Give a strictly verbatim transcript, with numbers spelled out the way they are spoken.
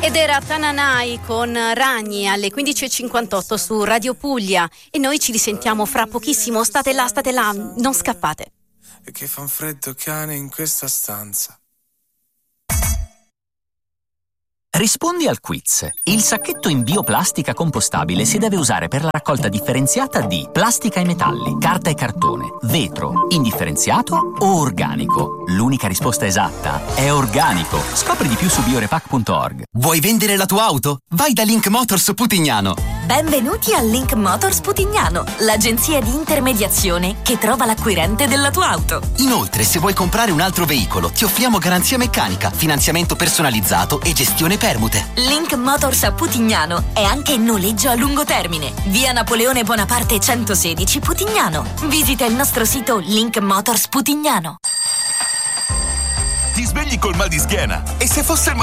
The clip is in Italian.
Ed era Tananai con Ragni alle quindici e cinquantotto su Radio Puglia e noi ci risentiamo fra pochissimo. State là, state là, non scappate. E che fa un freddo cane in questa stanza. Rispondi al quiz. Il sacchetto in bioplastica compostabile si deve usare per la raccolta differenziata di plastica e metalli, carta e cartone, vetro, indifferenziato o organico. L'unica risposta esatta è organico. Scopri di più su biorepac punto org. Vuoi vendere la tua auto? Vai da Link Motors Putignano. Benvenuti a Link Motors Putignano, l'agenzia di intermediazione che trova l'acquirente della tua auto. Inoltre, se vuoi comprare un altro veicolo, ti offriamo garanzia meccanica, finanziamento personalizzato e gestione permute. Link Motors a Putignano è anche noleggio a lungo termine. Via Napoleone Bonaparte centosedici Putignano. Visita il nostro sito Link Motors Putignano. Ti svegli col mal di schiena e se fosse il